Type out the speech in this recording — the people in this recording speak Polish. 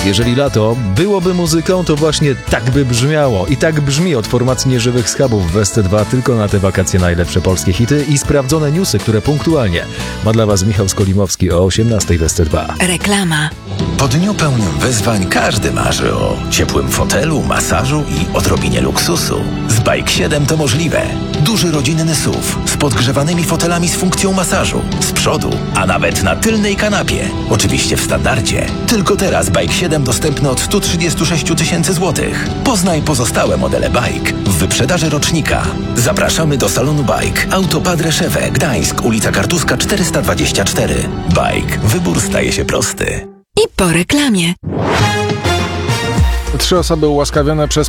Jeżeli lato byłoby muzyką, to właśnie tak by brzmiało. I tak brzmi od formacji Nieżywych Schabów w SC2 tylko na te wakacje najlepsze polskie hity i sprawdzone newsy, które punktualnie ma dla Was Michał Skolimowski o 18 w SC2. Reklama. Po dniu pełnym wyzwań każdy marzy o ciepłym fotelu, masażu i odrobinie luksusu. Z Bike 7 to możliwe. Duży rodzinny SUV z podgrzewanymi fotelami z funkcją masażu. Z przodu, a nawet na tylnej kanapie. Oczywiście w standardzie. Tylko teraz Bike 7 dostępny od 136 000 złotych. Poznaj pozostałe modele Bike w wyprzedaży rocznika. Zapraszamy do salonu Bike. Auto Padre Szewę, Gdańsk, ulica Kartuska 424. Bike. Wybór staje się prosty. I po reklamie. 3 osoby ułaskawione przez